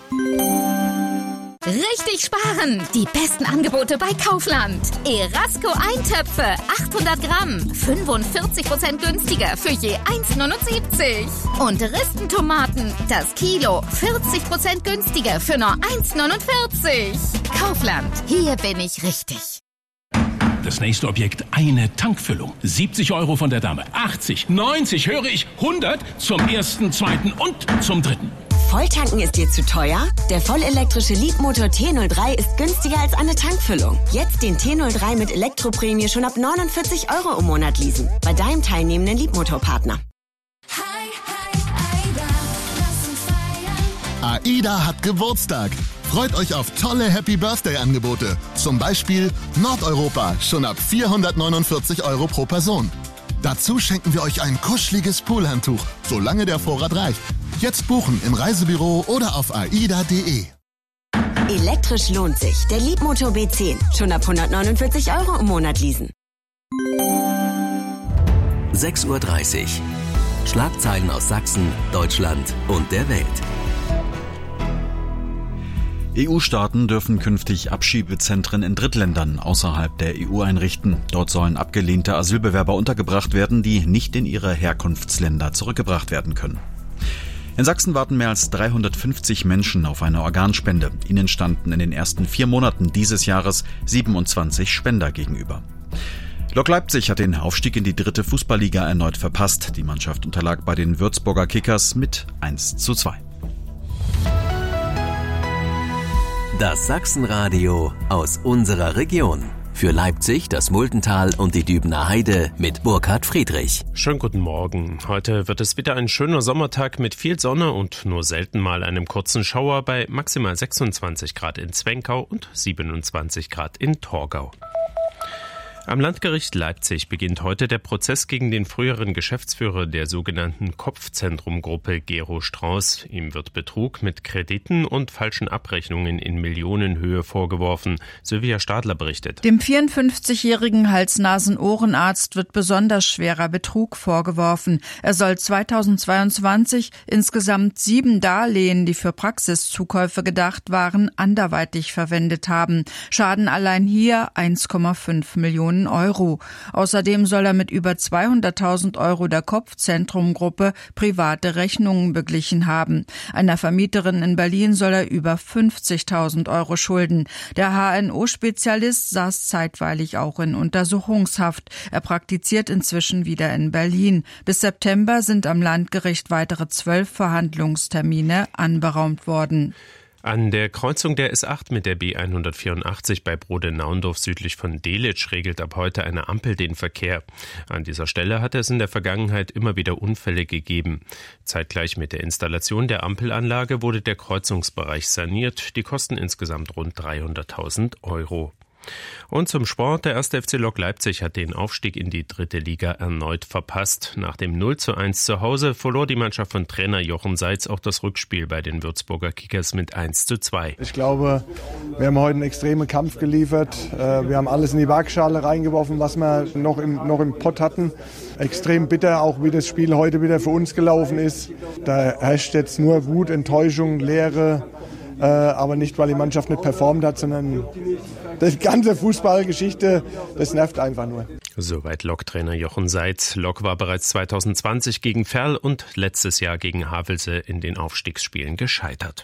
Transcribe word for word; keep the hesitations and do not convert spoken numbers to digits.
Richtig sparen! Die besten Angebote bei Kaufland. Erasco Eintöpfe, achthundert Gramm, fünfundvierzig Prozent günstiger für je eins Komma neunundsiebzig. Und Ristentomaten, das Kilo, vierzig Prozent günstiger für nur eins Komma neunundvierzig. Kaufland, hier bin ich richtig. Das nächste Objekt, eine Tankfüllung. siebzig Euro von der Dame, achtzig, neunzig, höre ich, hundert zum ersten, zweiten und zum dritten. Volltanken ist dir zu teuer? Der vollelektrische Leapmotor T null drei ist günstiger als eine Tankfüllung. Jetzt den T null drei mit Elektroprämie schon ab neunundvierzig Euro im Monat leasen. Bei deinem teilnehmenden Leapmotor-Partner. AIDA hat Geburtstag. Freut euch auf tolle Happy-Birthday-Angebote. Zum Beispiel Nordeuropa, schon ab vierhundertneunundvierzig Euro pro Person. Dazu schenken wir euch ein kuscheliges Poolhandtuch, solange der Vorrat reicht. Jetzt buchen im Reisebüro oder auf aida punkt de. Elektrisch lohnt sich. Der Leapmotor B zehn. Schon ab hundertneunundvierzig Euro im Monat leasen. sechs Uhr dreißig. Schlagzeilen aus Sachsen, Deutschland und der Welt. E U-Staaten dürfen künftig Abschiebezentren in Drittländern außerhalb der E U einrichten. Dort sollen abgelehnte Asylbewerber untergebracht werden, die nicht in ihre Herkunftsländer zurückgebracht werden können. In Sachsen warten mehr als dreihundertfünfzig Menschen auf eine Organspende. Ihnen standen in den ersten vier Monaten dieses Jahres siebenundzwanzig Spender gegenüber. Lok Leipzig hat den Aufstieg in die dritte Fußballliga erneut verpasst. Die Mannschaft unterlag bei den Würzburger Kickers mit eins zu zwei. Das Sachsenradio aus unserer Region. Für Leipzig, das Muldental und die Dübener Heide mit Burkhard Friedrich. Schönen guten Morgen. Heute wird es wieder ein schöner Sommertag mit viel Sonne und nur selten mal einem kurzen Schauer bei maximal sechsundzwanzig Grad in Zwenkau und siebenundzwanzig Grad in Torgau. Am Landgericht Leipzig beginnt heute der Prozess gegen den früheren Geschäftsführer der sogenannten Kopfzentrum-Gruppe Gero Strauß. Ihm wird Betrug mit Krediten und falschen Abrechnungen in Millionenhöhe vorgeworfen, Sylvia Stadler berichtet. Dem vierundfünfzigjährigen Hals-Nasen-Ohrenarzt wird besonders schwerer Betrug vorgeworfen. Er soll zweitausendzweiundzwanzig insgesamt sieben Darlehen, die für Praxiszukäufe gedacht waren, anderweitig verwendet haben. Schaden allein hier eins Komma fünf Millionen Euro. Außerdem soll er mit über zweihunderttausend Euro der Kopfzentrum-Gruppe private Rechnungen beglichen haben. Einer Vermieterin in Berlin soll er über fünfzigtausend Euro schulden. Der H N O-Spezialist saß zeitweilig auch in Untersuchungshaft. Er praktiziert inzwischen wieder in Berlin. Bis September sind am Landgericht weitere zwölf Verhandlungstermine anberaumt worden. An der Kreuzung der S acht mit der B hundertvierundachtzig bei Brode-Naundorf südlich von Delitzsch regelt ab heute eine Ampel den Verkehr. An dieser Stelle hat es in der Vergangenheit immer wieder Unfälle gegeben. Zeitgleich mit der Installation der Ampelanlage wurde der Kreuzungsbereich saniert. Die kosten insgesamt rund dreihunderttausend Euro. Und zum Sport. Der erste F C Lok Leipzig hat den Aufstieg in die dritte Liga erneut verpasst. Nach dem null zu eins zu Hause verlor die Mannschaft von Trainer Jochen Seitz auch das Rückspiel bei den Würzburger Kickers mit eins zu zwei. Ich glaube, wir haben heute einen extremen Kampf geliefert. Wir haben alles in die Waagschale reingeworfen, was wir noch im, noch im Pott hatten. Extrem bitter, auch wie das Spiel heute wieder für uns gelaufen ist. Da herrscht jetzt nur Wut, Enttäuschung, Leere. Äh, aber nicht, weil die Mannschaft nicht performt hat, sondern die ganze Fußballgeschichte, das nervt einfach nur. Soweit Lok-Trainer Jochen Seitz. Lok war bereits zweitausendzwanzig gegen Verl und letztes Jahr gegen Havelse in den Aufstiegsspielen gescheitert.